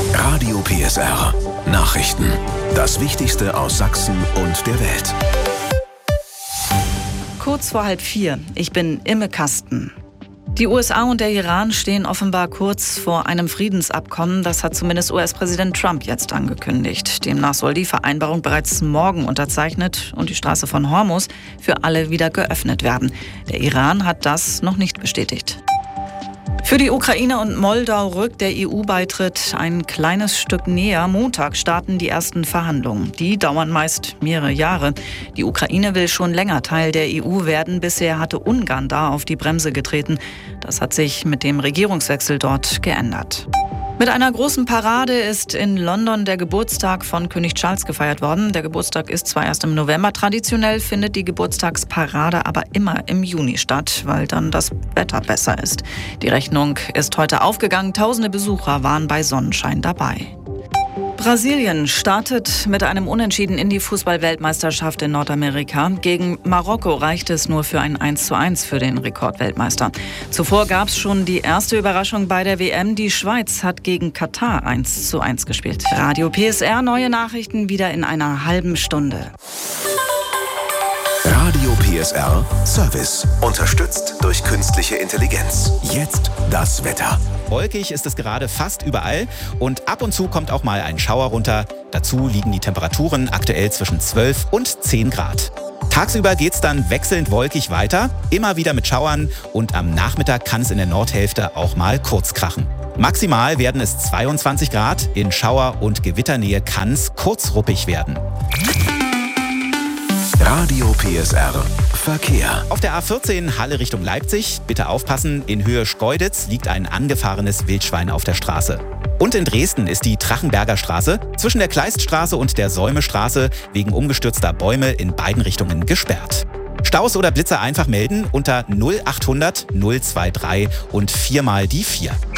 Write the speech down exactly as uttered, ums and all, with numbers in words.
Radio P S R. Nachrichten. Das Wichtigste aus Sachsen und der Welt. Kurz vor halb vier. Ich bin Imme Kasten. Die U S A und der Iran stehen offenbar kurz vor einem Friedensabkommen. Das hat zumindest U S-Präsident Trump jetzt angekündigt. Demnach soll die Vereinbarung bereits morgen unterzeichnet und die Straße von Hormuz für alle wieder geöffnet werden. Der Iran hat das noch nicht bestätigt. Für die Ukraine und Moldau rückt der E U-Beitritt ein kleines Stück näher. Montag starten die ersten Verhandlungen. Die dauern meist mehrere Jahre. Die Ukraine will schon länger Teil der E U werden. Bisher hatte Ungarn da auf die Bremse getreten. Das hat sich mit dem Regierungswechsel dort geändert. Mit einer großen Parade ist in London der Geburtstag von König Charles gefeiert worden. Der Geburtstag ist zwar erst im November. Traditionell findet die Geburtstagsparade aber immer im Juni statt, weil dann das Wetter besser ist. Die Rechnung ist heute aufgegangen. Tausende Besucher waren bei Sonnenschein dabei. Brasilien startet mit einem Unentschieden in die Fußball-Weltmeisterschaft in Nordamerika. Gegen Marokko reicht es nur für ein eins zu eins für den Rekordweltmeister. Zuvor gab es schon die erste Überraschung bei der W M. Die Schweiz hat gegen Katar eins zu eins gespielt. Radio P S R, neue Nachrichten wieder in einer halben Stunde. Radio P S R Service. Unterstützt durch künstliche Intelligenz. Jetzt das Wetter. Wolkig ist es gerade fast überall und ab und zu kommt auch mal ein Schauer runter. Dazu liegen die Temperaturen aktuell zwischen zwölf und zehn Grad. Tagsüber geht es dann wechselnd wolkig weiter, immer wieder mit Schauern und am Nachmittag kann es in der Nordhälfte auch mal kurz krachen. Maximal werden es zweiundzwanzig Grad, in Schauer- und Gewitternähe kann es kurzruppig werden. Radio P S R Verkehr. Auf der A vierzehn Halle Richtung Leipzig, bitte aufpassen, in Höhe Schkeuditz liegt ein angefahrenes Wildschwein auf der Straße. Und in Dresden ist die Trachenberger Straße zwischen der Kleiststraße und der Säumestraße wegen umgestürzter Bäume in beiden Richtungen gesperrt. Staus oder Blitzer einfach melden unter null achthundert null drei drei und viermal die vier.